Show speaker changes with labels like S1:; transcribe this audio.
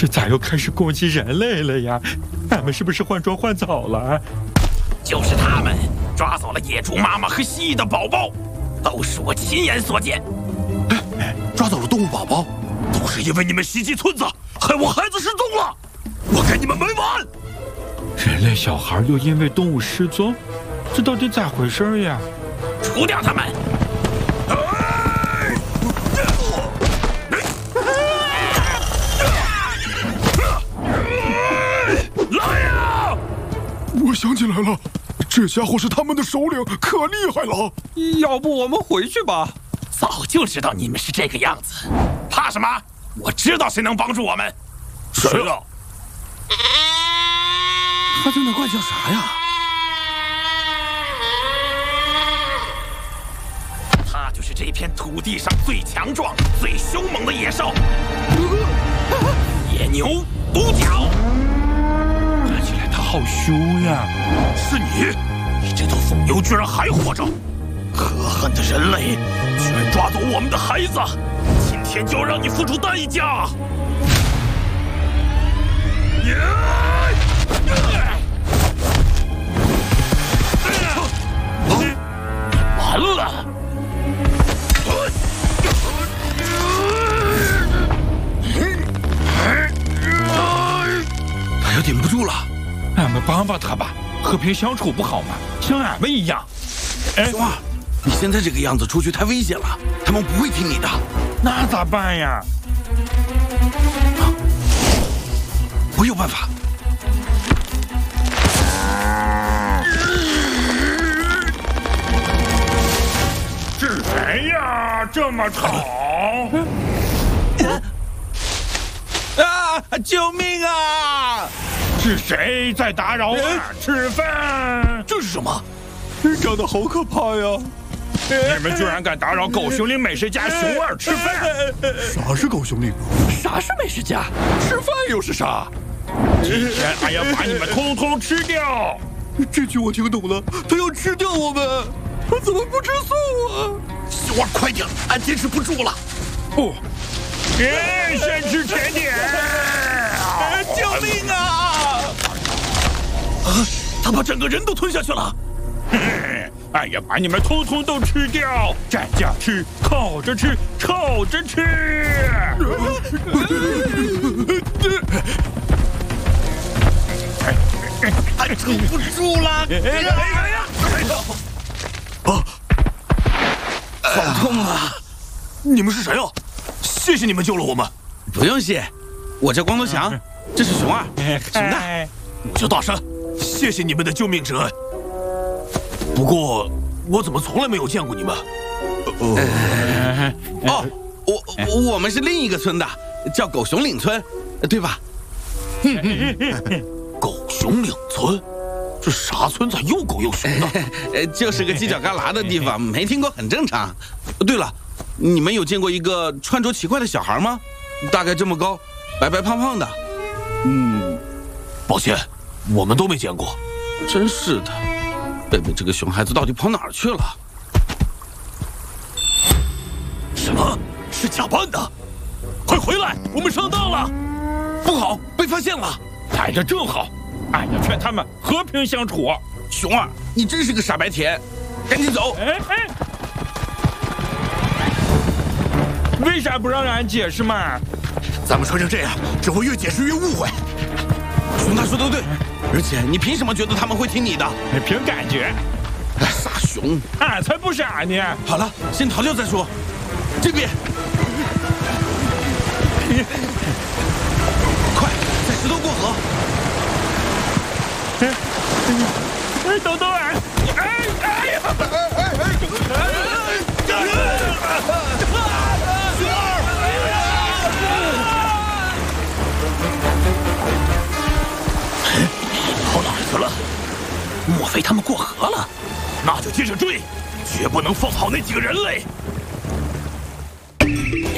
S1: 这咋又开始攻击人类了呀？俺们是不是换装换早了？
S2: 就是他们抓走了野猪妈妈和蜥蜴的宝宝，都是我亲眼所见。
S3: 抓走了动物宝宝，
S2: 都是因为你们袭击村子，害我孩子失踪了，我跟你们没完！
S1: 人类小孩又因为动物失踪，这到底咋回事呀？
S2: 除掉他们！来呀！
S3: 我想起来了，这家伙是他们的首领，可厉害了。
S4: 要不我们回去吧？
S2: 早就知道你们是这个样子，怕什么？我知道谁能帮助我们。
S3: 谁啊？他在那怪叫啥呀？
S2: 他就是这片土地上最强壮、最凶猛的野兽——野牛独角。
S1: 看起来他好凶呀！
S2: 是你这头疯牛居然还活着！可恨的人类，居然抓走我们的孩子！今天就要让你付出代价！完了！
S3: 他要顶不住了，
S1: 俺们帮帮他吧，和平相处不好吗？像俺们一样。
S3: 熊二，你现在这个样子出去太危险了，他们不会听你的。
S1: 那咋办呀？
S3: 我有办法。
S1: 是谁呀？这么吵！
S4: 啊！救命啊！
S1: 是谁在打扰俺吃饭？
S2: 这是什么？
S4: 长得好可怕呀！
S1: 你们居然敢打扰狗熊岭美食家熊二吃饭！
S3: 啥是狗熊岭？
S2: 啥是美食家？
S4: 吃饭又是啥？
S1: 今天俺要把你们通通吃掉！
S3: 这句我听懂了，他要吃掉我们，他怎么不吃素啊？
S2: 熊二，快点，俺坚持不住了！
S1: 不，先吃甜点！
S4: 救命啊！
S2: 他把整个人都吞下去了！
S1: 俺要把你们通通都吃掉！蘸酱吃，烤着吃，炒着吃！
S2: 俺撑不住了！
S3: 好痛啊！
S2: 你们是谁啊？谢谢你们救了我们。
S3: 不用谢，我叫光头强，这是熊二，熊大，
S2: 我叫大山，谢谢你们的救命之恩。不过，我怎么从来没有见过你们？
S3: 哦，我们是另一个村的，叫狗熊岭村，对吧？
S2: 狗熊岭村，这啥村咋又狗又熊的？
S3: 就是个犄角旮旯的地方，没听过很正常。对了，你们有见过一个穿着奇怪的小孩吗？大概这么高，白白胖胖的。
S2: 抱歉，我们都没见过。
S3: 真是的，贝贝这个熊孩子到底跑哪儿去了？
S2: 什么？是假扮的？快回来，我们上当了！
S3: 不好，被发现了！
S1: 来的正好，俺要劝他们和平相处。
S3: 熊二，你真是个傻白甜，赶紧走！
S1: 为啥不让俺解释嘛？
S2: 咱们穿成这样，只会越解释越误会。
S3: 熊大说的对，而且你凭什么觉得他们会听你的？
S1: 凭感觉。
S3: 傻熊，
S1: 俺才不傻呢！
S3: 好了，先逃掉再说。这边，快，在石头过河。
S1: 等等俺！
S2: 跑哪儿去了？莫非他们过河了？那就接着追，绝不能放跑那几个人类！